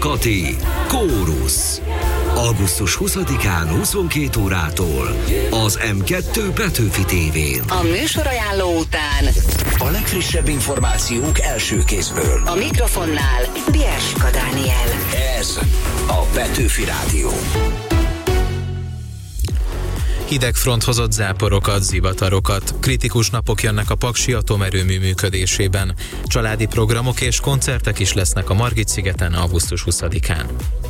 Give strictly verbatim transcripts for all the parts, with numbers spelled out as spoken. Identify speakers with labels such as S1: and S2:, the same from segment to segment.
S1: Kati, Kórusz. augusztus huszadikán huszonkét órától az em kettő Petőfi tévén.
S2: A műsorajánló után
S1: a legfrissebb információk első kézből.
S2: A mikrofonnál Bierska Dániel.
S1: Ez a Petőfi Rádió.
S3: Hideg front hozott záporokat, zivatarokat. Kritikus napok jönnek a paksi atomerőmű működésében. Családi programok és koncertek is lesznek a Margit-szigeten augusztus huszadikán.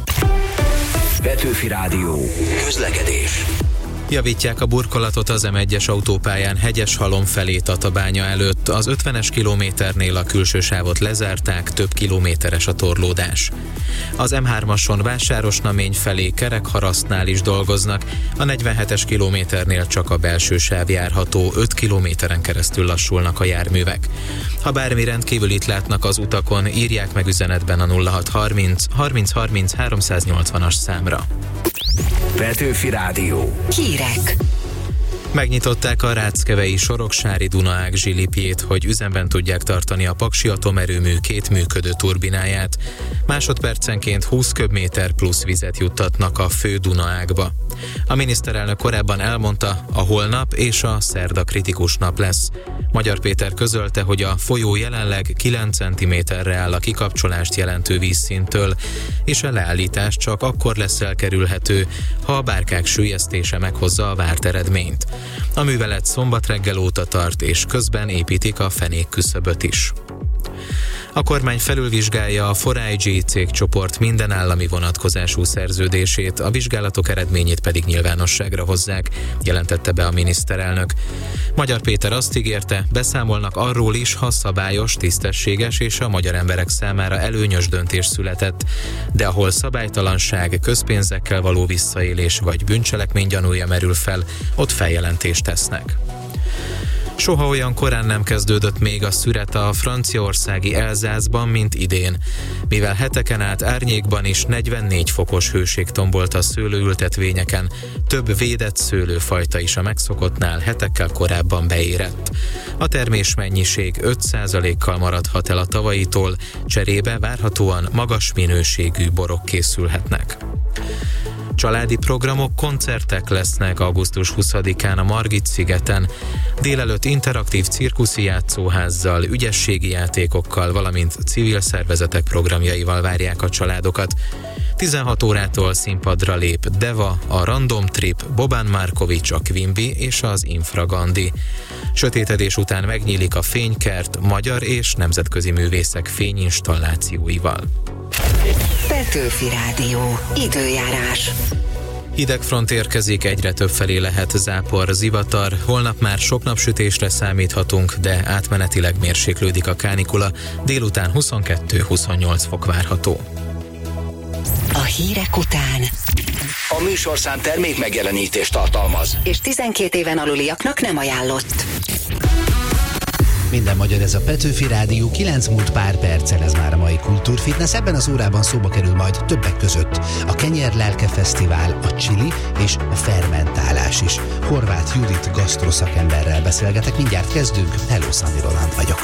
S1: Petőfi Rádió. Közlekedés.
S3: Javítják a burkolatot az em egyes autópályán Hegyeshalom felé Tatabánya előtt. Az ötvenes kilométernél a külső sávot lezárták, több kilométeres a torlódás. Az em hármason Vásárosnamény felé Kerekharasztnál is dolgoznak, a negyvenhetes kilométernél csak a belső sáv járható, öt kilométeren keresztül lassulnak a járművek. Ha bármi rendkívülit látnak az utakon, írják meg üzenetben a nulla hat harminc harminc harminc háromszáznyolcvanas számra.
S1: Petőfi Rádió.
S2: Hírek.
S3: Megnyitották a Ráckevei Soroksári Dunaág zsilipjét, hogy üzemben tudják tartani a paksi atomerőmű két működő turbináját. Másodpercenként húsz köbméter plusz vizet juttatnak a fő Dunaágba. A miniszterelnök korábban elmondta, a holnap és a szerda kritikus nap lesz. Magyar Péter közölte, hogy a folyó jelenleg kilenc centiméterre áll a kikapcsolást jelentő vízszinttől, és a leállítás csak akkor lesz elkerülhető, ha a bárkák süllyesztése meghozza a várt eredményt. A művelet szombat reggel óta tart, és közben építik a fenék küszöböt is. A kormány felülvizsgálja a four I G cégcsoport minden állami vonatkozású szerződését, a vizsgálatok eredményét pedig nyilvánosságra hozzák, jelentette be a miniszterelnök. Magyar Péter azt ígérte, beszámolnak arról is, ha szabályos, tisztességes és a magyar emberek számára előnyös döntés született, de ahol szabálytalanság, közpénzekkel való visszaélés vagy bűncselekmény gyanúja merül fel, ott feljelentést tesznek. Soha olyan korán nem kezdődött még a szüret a franciaországi Elzászban, mint idén. Mivel heteken át árnyékban is negyvennégy fokos hőség tombolt a szőlőültetvényeken, több védett szőlőfajta is a megszokottnál hetekkel korábban beérett. A termésmennyiség öt százalékkal maradhat el a tavaitól, cserébe várhatóan magas minőségű borok készülhetnek. Családi programok, koncertek lesznek augusztus huszadikán a Margit-szigeten. Délelőtt interaktív cirkuszi játszóházzal, ügyességi játékokkal, valamint civil szervezetek programjaival várják a családokat. tizenhat órától színpadra lép Deva, a Random Trip, Boban Markovics, a Quimby és az Infragandi. Sötétedés után megnyílik a Fénykert magyar és nemzetközi művészek fényinstallációival.
S2: Petőfi Rádió. Időjárás.
S3: Hidegfront érkezik, egyre több felé lehet zápor, zivatar, holnap már sok napsütésre számíthatunk, de átmenetileg mérséklődik a kánikula, délután huszonkettő-huszonnyolc fok várható.
S2: A hírek után
S1: A műsorszám termék megjelenítést tartalmaz,
S2: és tizenkét éven aluliaknak nem ajánlott.
S4: Minden magyar, ez a Petőfi Rádió, kilenc múlt pár perccel, ez már a mai Kultúrfitness. Ebben az órában szóba kerül majd többek között a Kenyer Lelke Fesztivál, a Chili és a fermentálás is. Horváth Judit gasztroszakemberrel beszélgetek, mindjárt kezdünk. Hello, Szandi Roland vagyok.